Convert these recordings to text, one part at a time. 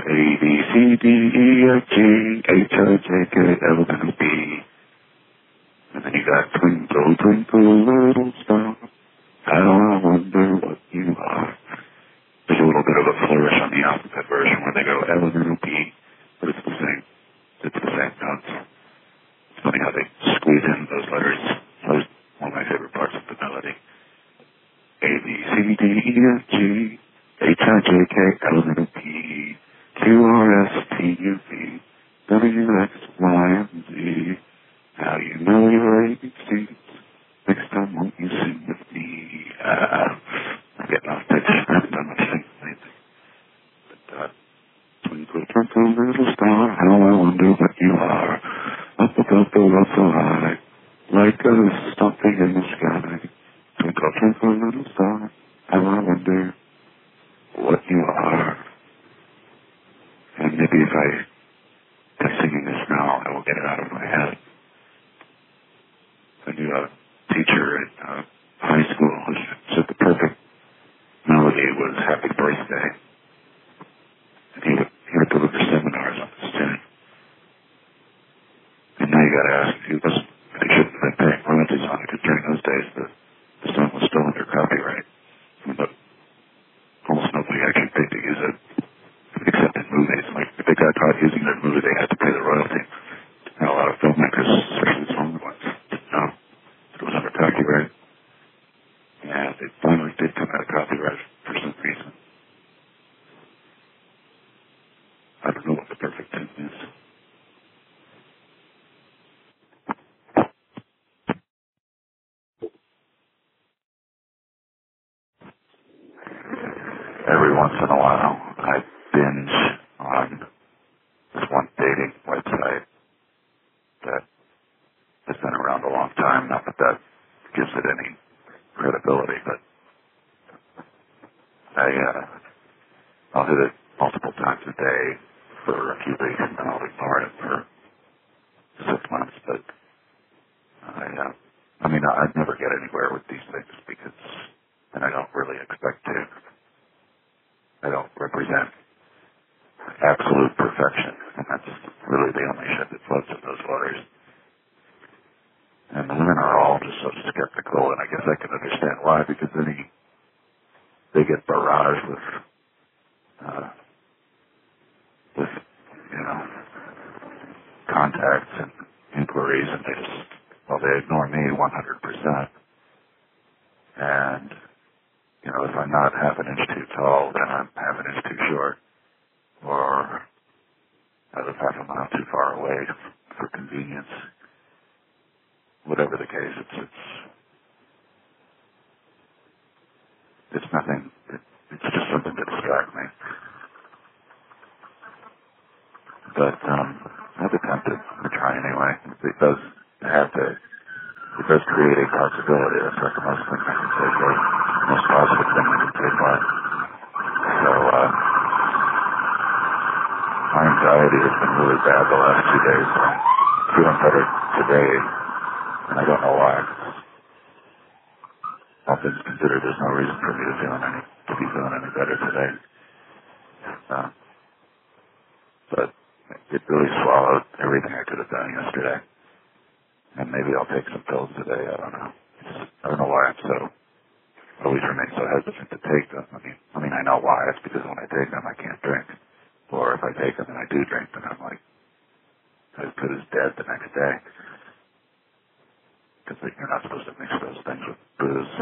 A, B, C, D, E, F, G, H, I, J, K, L, M, N, P. And then you got twinkle, twinkle, little star, how I wonder what you are. There's a little bit of a flourish on the alphabet version where they go L, M, N, P, but it's the same. It's the same notes. It's funny how they squeeze in those letters. That was one of my favorite parts of the melody. A, B, C, D, E, F, G, H, I, J, K, L, M, N, P, Q, R, S, T, U, V, W, X, Y, and Z. Now you know your ABCs. Next time won't you sing with me? I'm getting off pitch. I haven't done much singing lately. But, twinkle, twinkle, little star, how I wonder what you are. Up above the world so high, like a something in the sky. Twinkle, twinkle, little star, how I wonder what you are. And maybe if by singing this now, I will get it out of my head. I knew a teacher at high school who said the perfect melody was Happy Birthday. And he would deliver seminars on this tune. And now you got to ask if he shouldn't have been paying royalties on it, because during those days the song was still under copyright. But almost nobody actually paid to use it, except in movies. Like if they got caught using it in a movie, they had to pay the royalty. And a lot of filmmakers, especially the song ones, didn't know it was under copyright. And they finally did come out of copyright for some reason. I don't know what the perfect tune is. Every once in a while, I binge on this one dating website that has been around a long time. Not that that gives it any credibility, but I'll hit it multiple times a day for a few weeks, and then I'll ignore it for 6 months. But I'd never get anywhere with these things and I don't really expect to. I don't represent absolute perfection, and that's really the only shit that floats in those waters. And the women are all just so skeptical, and I guess I can understand why, because then they get barraged with contacts and inquiries, and they ignore me 100%. And if I'm not half an inch too tall, then I'm half an inch too short, or I live half a mile too far away for convenience. Whatever the case, it's nothing. It's just something to distract me. But I've attempted to try anyway. It does create a possibility. That's like the most thing I can say for the most positive thing I can say for it. So my anxiety has been really bad the last 2 days. I'm feeling better today, and I don't know why. All things considered, there's no reason for me to be feeling any better today. But it really swallowed everything I could have done yesterday. And maybe I'll take some pills today. I don't know. I don't know why always remain so hesitant to take them. I mean, I know why. It's because when I take them, I can't drink. Or if I take them and I do drink, then I'm like as good as dead the next day. Because you're not supposed to mix those things with booze.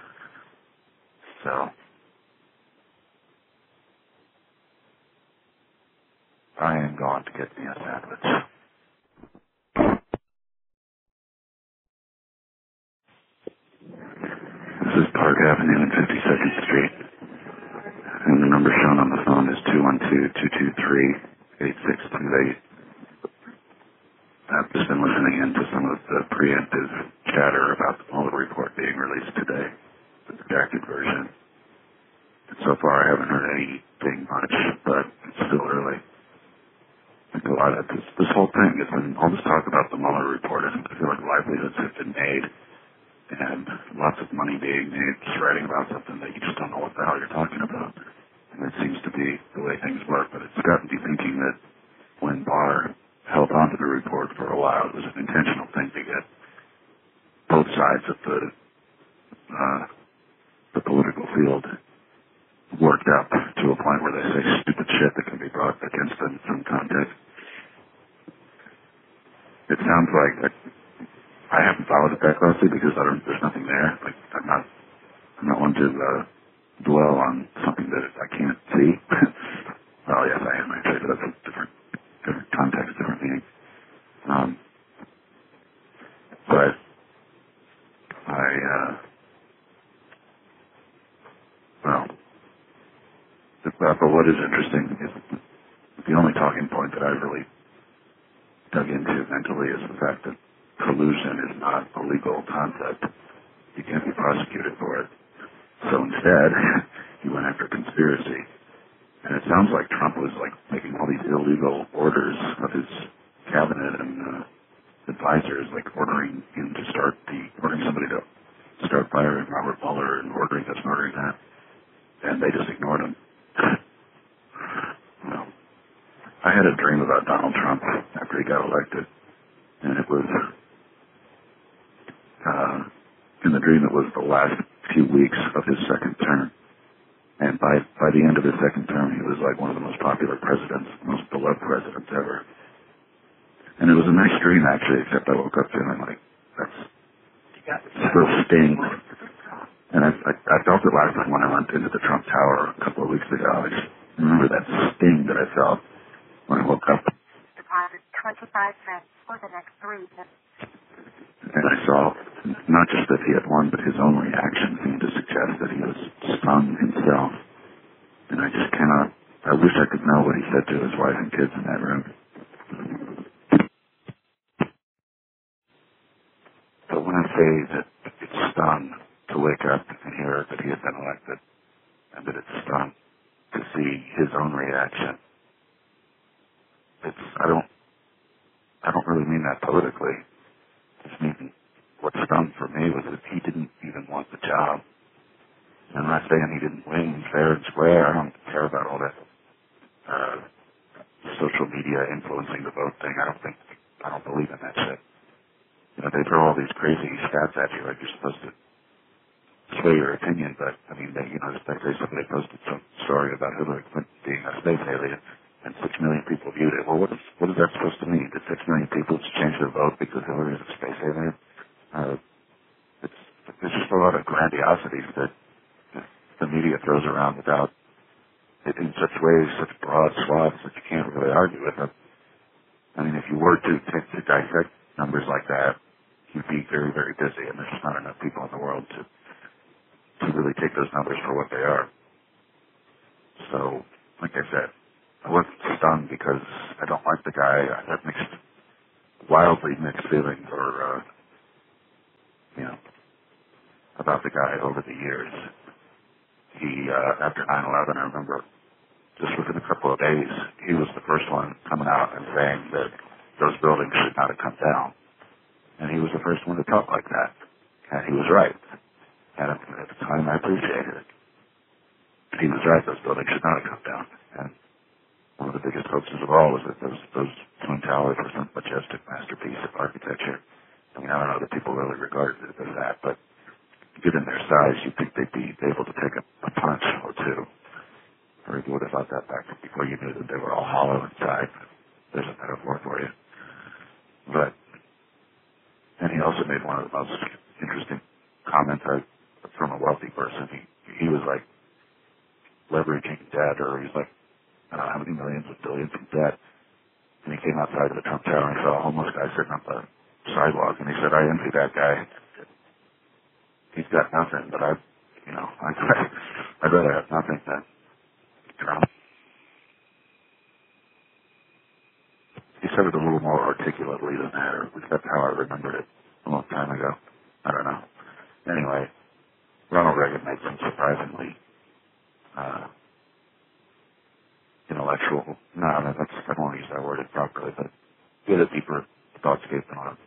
So I am going to get me a sandwich. This is Park Avenue and 52nd Street. And the number shown on the phone is 212-223-8628. I've just been listening in to some of the preemptive chatter about the Mueller report being released today, the redacted version. And so far I haven't heard anything much, but it's still early. I think a lot of this whole thing has been all this talk about the Mueller report. I feel like livelihoods have been made and lots of money being made just writing about something that you just don't know what the hell you're talking about. And it seems to be the way things work, but it's gotten me thinking that when Barr held onto the report for a while, it was an intentional thing to get both sides of the political field worked up to a point where they say stupid shit that can be brought against them in some context. It sounds like I haven't followed it that closely because there's nothing there. Like I'm not one to dwell on something that I can't see. Well, yes, I am actually, but that's a different context, different meaning. But but what is interesting is the only talking point that I've really dug into mentally is the fact that collusion is not a legal concept. You can't be prosecuted for it. So instead, he went after conspiracy. And it sounds like Trump was like making all these illegal orders of his cabinet and advisors, like ordering somebody to start firing Robert Mueller and ordering this and ordering that. And they just ignored him. Well, I had a dream about Donald Trump after he got elected. And it was, in the dream, it was the last few weeks of his second term. And by the end of his second term, he was like one of the most popular presidents, most beloved presidents ever. And it was a nice dream, actually, except I woke up feeling like, that's still stings. And I felt it last time when I went into the Trump Tower a couple of weeks ago. I just remember that sting that I felt when I woke up. Deposit 25 cents for the next 3 minutes. And I saw not just that he had won, but his own reaction seemed to suggest that he was stung himself. And I just cannot, I wish I could know what he said to his wife and kids in that room. But when I say that it's stung to wake up and hear that he had been elected, and that it's stung to see his own reaction, I don't really mean that politically. Just mean what stung for me was that he didn't even want the job. And I'm not saying he didn't win fair and square. I don't care about all that social media influencing the vote thing. I don't believe in that shit. You know, they throw all these crazy stats at you like you're supposed to sway your opinion, but I mean, just like somebody posted some story about Hillary Clinton being a space alien, and 6 million people viewed it. Well, what is that supposed to mean? Did 6 million people just change their vote because Hillary is a space alien? There's just a lot of grandiosities that the media throws around without, in such ways, such broad swaths that you can't really argue with them. I mean, if you were to dissect numbers like that, you'd be very, very busy, and there's just not enough people in the world to really take those numbers for what they are. So, like I said, I wasn't stung because I don't like the guy. I have wildly mixed feelings about the guy over the years. He, after 9/11, I remember just within a couple of days, he was the first one coming out and saying that those buildings should not have come down. And he was the first one to talk like that. And he was right. And at the time, I appreciated it. He was right. Those buildings should not have come down. And one of the biggest hoaxes of all was that those Twin Towers were some majestic masterpiece of architecture. I mean, I don't know that people really regarded it as that, but given their size, you'd think they'd be able to take a punch or two. Or you would have thought that back before you knew that they were all hollow inside. There's a metaphor for you. And he also made one of the most interesting comments from a wealthy person. He was like leveraging debt, or he's like, I don't know how many millions or billions in debt. And he came outside of the Trump Tower and saw a homeless guy sitting on the sidewalk, and he said, I envy that guy. He's got nothing, but I'd rather have nothing than Trump. He said it a little more articulately than that, or at least that's how I remembered it a long time ago. I don't know. Anyway, Ronald Reagan made some surprisingly intellectual, I don't want to use that word improperly, but he had a deeper thoughtscape than